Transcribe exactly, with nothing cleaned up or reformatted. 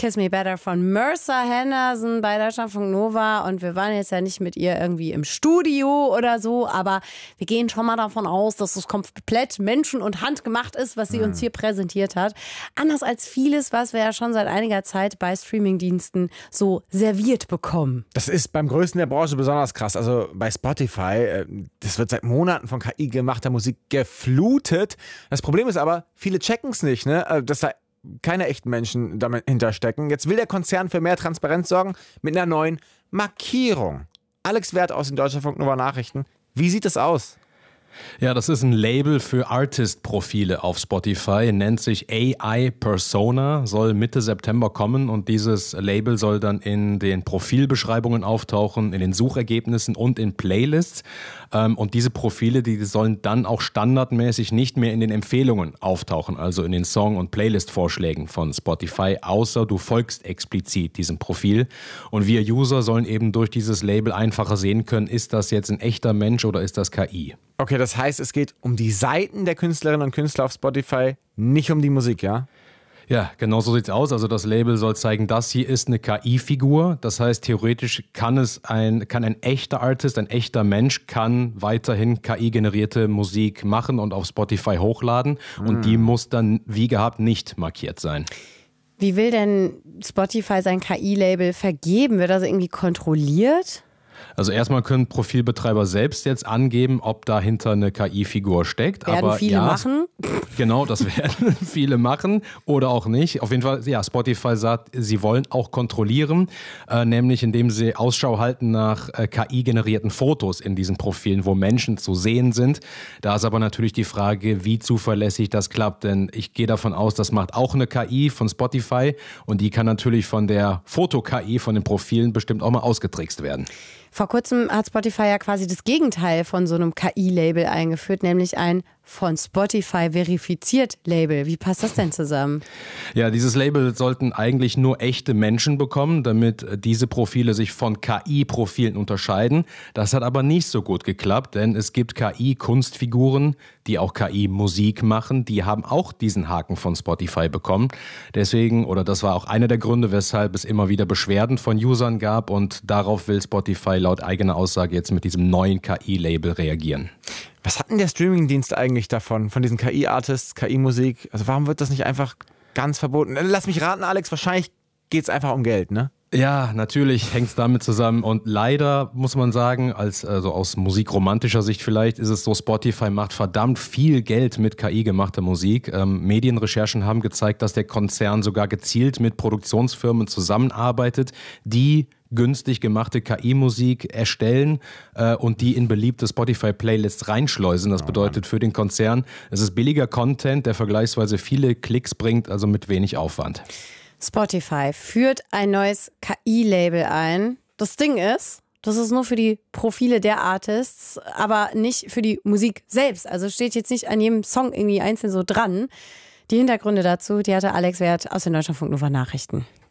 Kiss Me Better von Mercer Henderson bei Deutschlandfunk Nova. Und wir waren jetzt ja nicht mit ihr irgendwie im Studio oder so, aber wir gehen schon mal davon aus, dass es komplett Menschen- und handgemacht ist, was sie uns hier präsentiert hat. Anders als vieles, was wir ja schon seit einiger Zeit bei Streamingdiensten so serviert bekommen. Das ist beim Größten der Branche besonders krass. Also bei Spotify, das wird seit Monaten von K I gemachter Musik geflutet. Das Problem ist aber, viele checken es nicht, ne? Dass da keine echten Menschen damit hinterstecken. Jetzt will der Konzern für mehr Transparenz sorgen mit einer neuen Markierung. Alex Werth aus den Deutschlandfunk Nova Nachrichten. Wie sieht es aus? Ja, das ist ein Label für Artist-Profile auf Spotify, nennt sich A I Persona, soll Mitte September kommen und dieses Label soll dann in den Profilbeschreibungen auftauchen, in den Suchergebnissen und in Playlists. Und diese Profile, die sollen dann auch standardmäßig nicht mehr in den Empfehlungen auftauchen, also in den Song- und Playlist-Vorschlägen von Spotify, außer du folgst explizit diesem Profil. Und wir User sollen eben durch dieses Label einfacher sehen können, ist das jetzt ein echter Mensch oder ist das K I? Okay, das heißt, es geht um die Seiten der Künstlerinnen und Künstler auf Spotify, nicht um die Musik, ja? Ja, genau so sieht's aus. Also das Label soll zeigen, das hier ist eine K I-Figur. Das heißt, theoretisch kann es ein, kann ein echter Artist, ein echter Mensch, kann weiterhin K I-generierte Musik machen und auf Spotify hochladen. Mm. Und die muss dann, wie gehabt, nicht markiert sein. Wie will denn Spotify sein K I-Label vergeben? Wird das irgendwie kontrolliert? Also erstmal können Profilbetreiber selbst jetzt angeben, ob dahinter eine K I-Figur steckt. Werden Aber viele ja, machen? Genau, das werden viele machen oder auch nicht. Auf jeden Fall, ja, Spotify sagt, sie wollen auch kontrollieren, äh, nämlich indem sie Ausschau halten nach äh, K I-generierten Fotos in diesen Profilen, wo Menschen zu sehen sind. Da ist aber natürlich die Frage, wie zuverlässig das klappt, denn ich gehe davon aus, das macht auch eine K I von Spotify und die kann natürlich von der Foto-K I von den Profilen bestimmt auch mal ausgetrickst werden. Vor kurzem hat Spotify ja quasi das Gegenteil von so einem K I-Label eingeführt, nämlich ein von Spotify verifiziert Label. Wie passt das denn zusammen? Ja, dieses Label sollten eigentlich nur echte Menschen bekommen, damit diese Profile sich von K I-Profilen unterscheiden. Das hat aber nicht so gut geklappt, denn es gibt K I-Kunstfiguren, die auch K I-Musik machen. Die haben auch diesen Haken von Spotify bekommen. Deswegen, oder das war auch einer der Gründe, weshalb es immer wieder Beschwerden von Usern gab und darauf will Spotify laut eigener Aussage jetzt mit diesem neuen K I-Label reagieren. Was hat denn der Streamingdienst eigentlich davon, von diesen K I-Artists, K I-Musik? Also warum wird das nicht einfach ganz verboten? Lass mich raten, Alex, wahrscheinlich geht es einfach um Geld, ne? Ja, natürlich hängt es damit zusammen und leider muss man sagen, als also aus musikromantischer Sicht vielleicht, ist es so, Spotify macht verdammt viel Geld mit K I-gemachter Musik. Ähm, Medienrecherchen haben gezeigt, dass der Konzern sogar gezielt mit Produktionsfirmen zusammenarbeitet, die günstig gemachte K I-Musik erstellen äh, und die in beliebte Spotify-Playlists reinschleusen. Das bedeutet für den Konzern, es ist billiger Content, der vergleichsweise viele Klicks bringt, also mit wenig Aufwand. Spotify führt ein neues K I-Label ein. Das Ding ist, das ist nur für die Profile der Artists, aber nicht für die Musik selbst. Also steht jetzt nicht an jedem Song irgendwie einzeln so dran. Die Hintergründe dazu, die hatte Alex Werth aus den Deutschlandfunk Nova Nachrichten.